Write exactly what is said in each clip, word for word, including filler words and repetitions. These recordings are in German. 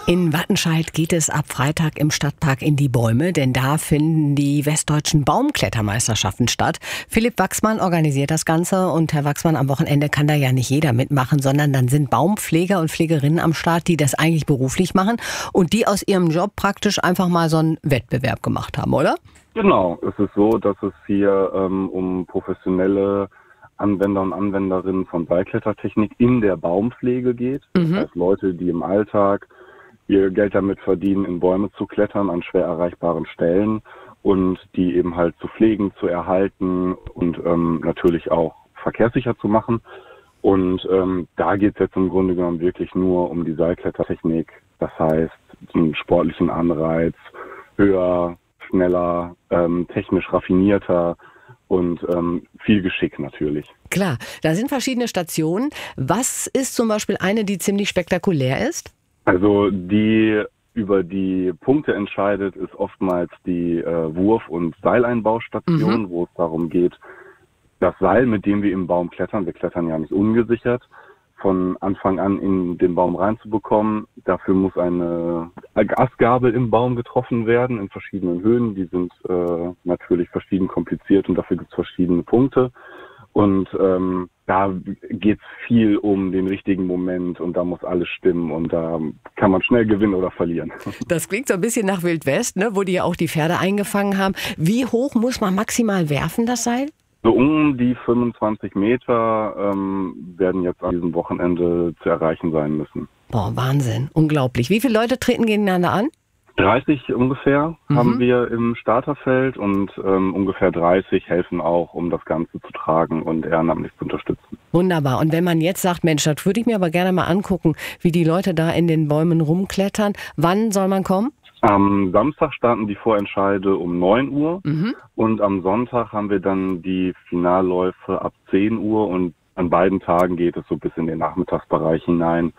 In Wattenscheid geht es ab Freitag im Stadtpark in die Bäume, denn da finden die westdeutschen Baumklettermeisterschaften statt. Philipp Wachsmann organisiert das Ganze und Herr Wachsmann, am Wochenende kann da ja nicht jeder mitmachen, sondern dann sind Baumpfleger und Pflegerinnen am Start, die das eigentlich beruflich machen und die aus ihrem Job praktisch einfach mal so einen Wettbewerb gemacht haben, oder? Genau, es ist so, dass es hier ähm, um professionelle Anwender und Anwenderinnen von Seilklettertechnik in der Baumpflege geht. Mhm. Das heißt, Leute, die im Alltag ihr Geld damit verdienen, in Bäume zu klettern an schwer erreichbaren Stellen und die eben halt zu pflegen, zu erhalten und ähm, natürlich auch verkehrssicher zu machen. Und ähm, da geht es jetzt im Grunde genommen wirklich nur um die Seilklettertechnik. Das heißt, einen sportlichen Anreiz, höher, schneller, ähm, technisch raffinierter und ähm, viel Geschick natürlich. Klar, da sind verschiedene Stationen. Was ist zum Beispiel eine, die ziemlich spektakulär ist? Also die über die Punkte entscheidet, ist oftmals die äh, Wurf- und Seileinbaustation, mhm. wo es darum geht, das Seil, mit dem wir im Baum klettern, wir klettern ja nicht ungesichert, von Anfang an in den Baum reinzubekommen. Dafür muss eine Astgabel im Baum getroffen werden in verschiedenen Höhen. Die sind äh, natürlich verschieden kompliziert und dafür gibt es verschiedene Punkte. Und ähm, da geht es viel um den richtigen Moment und da muss alles stimmen und da kann man schnell gewinnen oder verlieren. Das klingt so ein bisschen nach Wild West, ne, wo die ja auch die Pferde eingefangen haben. Wie hoch muss man maximal werfen, das Seil? So um die fünfundzwanzig Meter ähm, werden jetzt an diesem Wochenende zu erreichen sein müssen. Boah, Wahnsinn, unglaublich. Wie viele Leute treten gegeneinander an? dreißig ungefähr mhm. haben wir im Starterfeld und ähm, ungefähr dreißig helfen auch, um das Ganze zu tragen und ehrenamtlich zu unterstützen. Wunderbar. Und wenn man jetzt sagt, Mensch, das würde ich mir aber gerne mal angucken, wie die Leute da in den Bäumen rumklettern, wann soll man kommen? Am Samstag starten die Vorentscheide um neun Uhr mhm. und am Sonntag haben wir dann die Finalläufe ab zehn Uhr und an beiden Tagen geht es so bis in den Nachmittagsbereich hinein.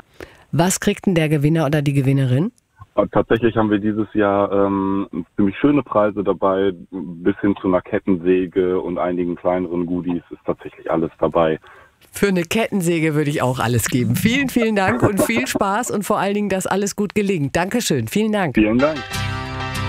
Was kriegt denn der Gewinner oder die Gewinnerin? Tatsächlich haben wir dieses Jahr ähm, ziemlich schöne Preise dabei, bis hin zu einer Kettensäge und einigen kleineren Goodies ist tatsächlich alles dabei. Für eine Kettensäge würde ich auch alles geben. Vielen, vielen Dank und viel Spaß und vor allen Dingen, dass alles gut gelingt. Dankeschön, vielen Dank. Vielen Dank.